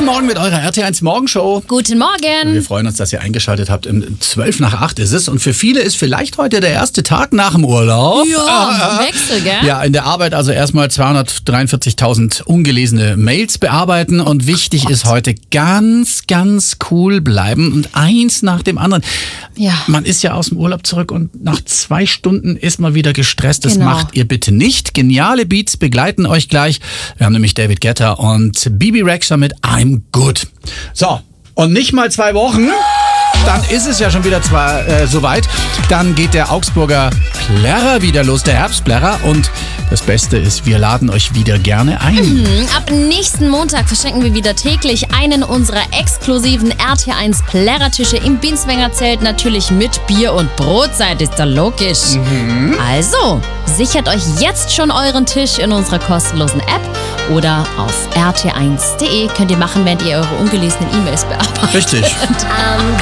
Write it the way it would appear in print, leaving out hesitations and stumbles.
Morgen mit eurer RT1 Morgenshow. Guten Morgen. Wir freuen uns, dass ihr eingeschaltet habt. 7:12 ist es. Und für viele ist vielleicht heute der erste Tag nach dem Urlaub. Ja, Wechsel, gell? Ja, in der Arbeit also erstmal 243.000 ungelesene Mails bearbeiten. Und wichtig ist heute ganz, ganz cool bleiben. Und eins nach dem anderen. Ja. Man ist ja aus dem Urlaub zurück und nach 2 Stunden ist man wieder gestresst. Das Genau. macht ihr bitte nicht. Geniale Beats begleiten euch gleich. Wir haben nämlich David Guetta und Bibi Rexha mit I'm Good. So, und nicht mal 2 Wochen, dann ist es ja schon wieder soweit. Dann geht der Augsburger Plärrer wieder los, der Herbstplärrer. Und das Beste ist, wir laden euch wieder gerne ein. Ab nächsten Montag verschenken wir wieder täglich einen unserer exklusiven RT1 Plärrertische im Binswanger Zelt, natürlich mit Bier und Brotzeit, ist da logisch. Also, sichert euch jetzt schon euren Tisch in unserer kostenlosen App oder auf rt1.de. Könnt ihr machen, während ihr eure ungelesenen E-Mails bearbeitet. Richtig.